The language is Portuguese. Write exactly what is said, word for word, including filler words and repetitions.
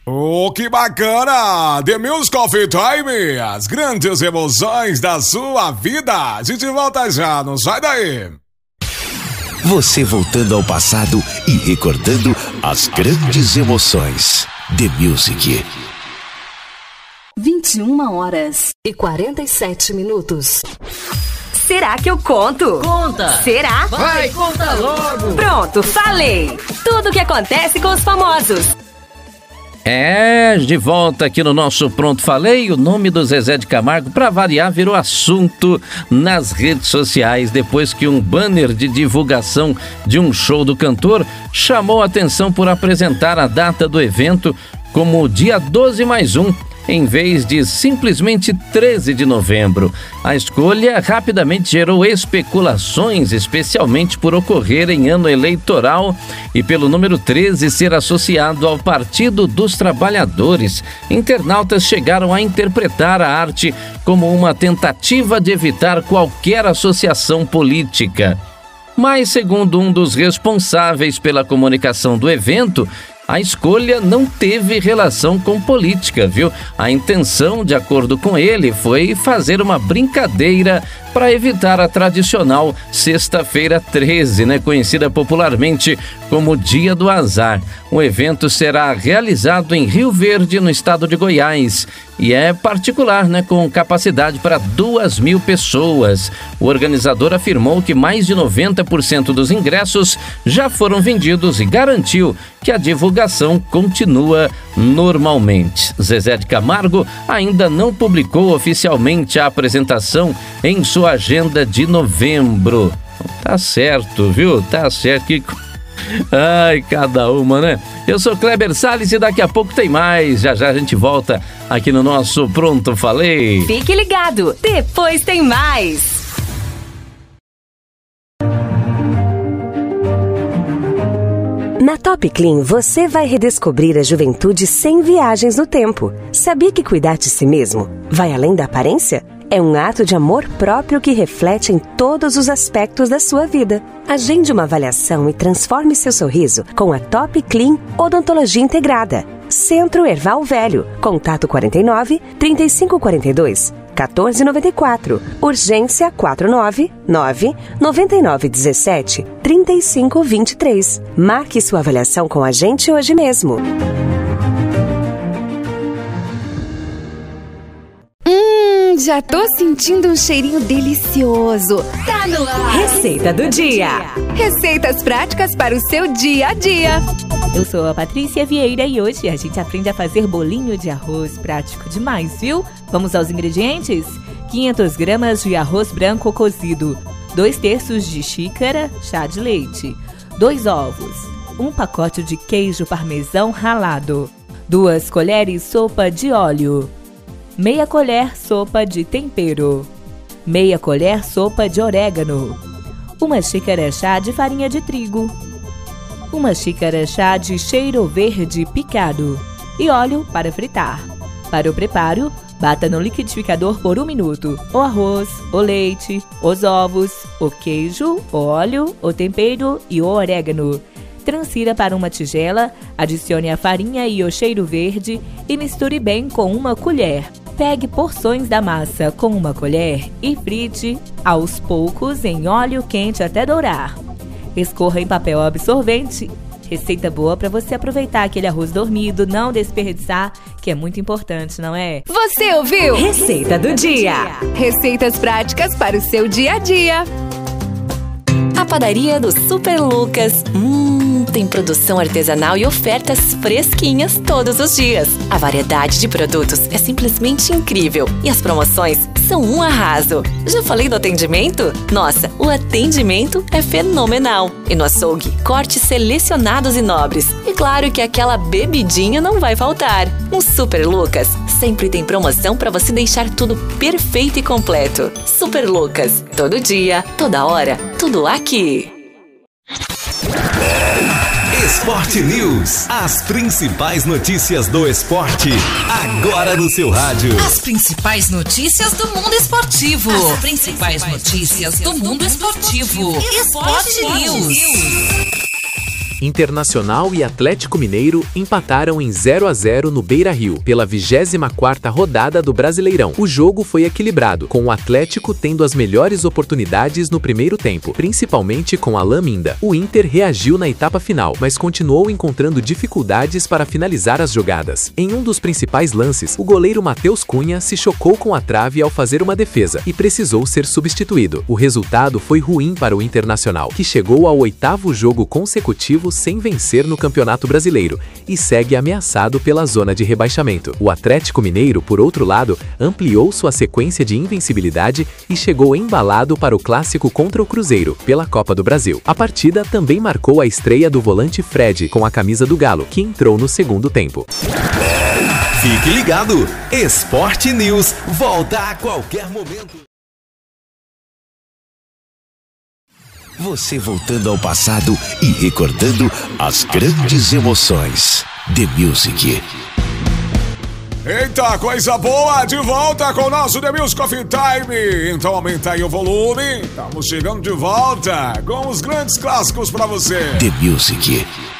Oh, que bacana! The Music of Time, as grandes emoções da sua vida. A gente volta já, não sai daí. Você voltando ao passado e recordando as grandes emoções. The Music. vinte e uma horas e quarenta e sete minutos. Será que eu conto? Conta! Será? Vai, conta logo! Pronto, falei! Tudo o que acontece com os famosos. É, de volta aqui no nosso Pronto Falei, o nome do Zezé de Camargo, pra variar, virou assunto nas redes sociais, depois que um banner de divulgação de um show do cantor chamou a atenção por apresentar a data do evento como dia doze mais um, em vez de simplesmente treze de novembro. A escolha rapidamente gerou especulações, especialmente por ocorrer em ano eleitoral e pelo número treze ser associado ao Partido dos Trabalhadores. Internautas chegaram a interpretar a arte como uma tentativa de evitar qualquer associação política. Mas, segundo um dos responsáveis pela comunicação do evento, a escolha não teve relação com política, viu? A intenção, de acordo com ele, foi fazer uma brincadeira para evitar a tradicional Sexta-feira treze, né? Conhecida popularmente como Dia do Azar. O evento será realizado em Rio Verde, no estado de Goiás, e é particular, né? Com capacidade para duas mil pessoas. O organizador afirmou que mais de noventa por cento dos ingressos já foram vendidos e garantiu que a divulgação continua normalmente. Zezé de Camargo ainda não publicou oficialmente a apresentação em sua agenda de novembro. Tá certo, viu? Tá certo que... Ai, cada uma, né? Eu sou Kleber Salles e daqui a pouco tem mais. Já já a gente volta aqui no nosso Pronto Falei. Fique ligado, depois tem mais. Na Top Clean, você vai redescobrir a juventude sem viagens no tempo. Sabia que cuidar de si mesmo vai além da aparência? É um ato de amor próprio que reflete em todos os aspectos da sua vida. Agende uma avaliação e transforme seu sorriso com a Top Clean Odontologia Integrada. Centro Erval Velho. Contato quarenta e nove, trinta e cinco quarenta e dois, quatorze noventa e quatro. Urgência quatro nove nove, nove nove um sete, três cinco dois três. Marque sua avaliação com a gente hoje mesmo. Hum, já tô sentindo um cheirinho delicioso. Tá no ar! Receita do dia. Receitas práticas para o seu dia a dia. Eu sou a Patrícia Vieira e hoje a gente aprende a fazer bolinho de arroz, prático demais, viu? Vamos aos ingredientes? quinhentas gramas de arroz branco cozido, dois terços de xícara chá de leite, dois ovos, um pacote de queijo parmesão ralado, duas colheres sopa de óleo, meia colher sopa de tempero, meia colher sopa de orégano, uma xícara chá de farinha de trigo, uma xícara chá de cheiro verde picado e óleo para fritar. Para o preparo, bata no liquidificador por um minuto o arroz, o leite, os ovos, o queijo, o óleo, o tempero e o orégano. Transfira para uma tigela, adicione a farinha e o cheiro verde e misture bem com uma colher. Pegue porções da massa com uma colher e frite aos poucos em óleo quente até dourar. Escorra em papel absorvente. Receita boa para você aproveitar aquele arroz dormido, não desperdiçar, que é muito importante, não é? Você ouviu? Receita do dia. Receitas práticas para o seu dia a dia. A padaria do Super Lucas. Hum, tem produção artesanal e ofertas fresquinhas todos os dias. A variedade de produtos é simplesmente incrível e as promoções são um arraso. Já falei do atendimento? Nossa, o atendimento é fenomenal. E no açougue, cortes selecionados e nobres. E claro que aquela bebidinha não vai faltar. No Super Lucas sempre tem promoção para você deixar tudo perfeito e completo. Super Lucas, todo dia, toda hora, tudo aqui. Esporte News. As principais notícias do esporte, agora no seu rádio. As principais notícias do mundo esportivo. As principais notícias do mundo esportivo. Esporte News. Internacional e Atlético Mineiro empataram em zero a zero no Beira-Rio, pela vigésima quarta rodada do Brasileirão. O jogo foi equilibrado, com o Atlético tendo as melhores oportunidades no primeiro tempo, principalmente com Alan Minda. O Inter reagiu na etapa final, mas continuou encontrando dificuldades para finalizar as jogadas. Em um dos principais lances, o goleiro Matheus Cunha se chocou com a trave ao fazer uma defesa e precisou ser substituído. O resultado foi ruim para o Internacional, que chegou ao oitavo jogo consecutivo sem vencer no Campeonato Brasileiro e segue ameaçado pela zona de rebaixamento. O Atlético Mineiro, por outro lado, ampliou sua sequência de invencibilidade e chegou embalado para o clássico contra o Cruzeiro, pela Copa do Brasil. A partida também marcou a estreia do volante Fred com a camisa do Galo, que entrou no segundo tempo. Fique ligado! Esporte News volta a qualquer momento. Você voltando ao passado e recordando as grandes emoções. The Music. Eita, coisa boa! De volta com o nosso The Music Coffee Time. Então aumenta aí o volume. Estamos chegando de volta com os grandes clássicos pra você. The Music.